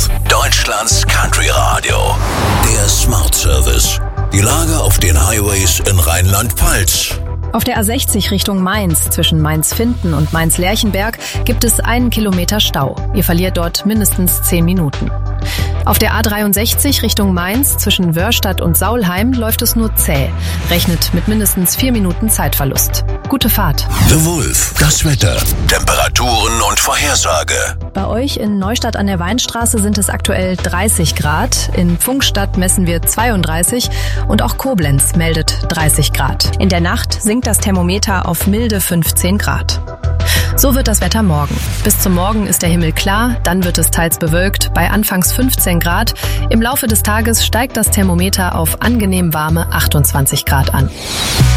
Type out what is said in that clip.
Smooth, Deutschlands Country Radio. Der Smart Service. Die Lage auf den Highways in Rheinland-Pfalz. Auf der A60 Richtung Mainz zwischen Mainz-Finthen und Mainz-Lerchenberg gibt es 1 Kilometer Stau. Ihr verliert dort mindestens 10 Minuten. Auf der A63 Richtung Mainz zwischen Wörstadt und Saulheim läuft es nur zäh. Rechnet mit mindestens 4 Minuten Zeitverlust. Gute Fahrt. The Wolf, das Wetter, Temperaturen und Vorhersage. Bei euch in Neustadt an der Weinstraße sind es aktuell 30 Grad. In Pfungstadt messen wir 32 und auch Koblenz meldet 30 Grad. In der Nacht sinkt das Thermometer auf milde 15 Grad. So wird das Wetter morgen. Bis zum Morgen ist der Himmel klar, dann wird es teils bewölkt, bei anfangs 15 Grad. Im Laufe des Tages steigt das Thermometer auf angenehm warme 28 Grad an.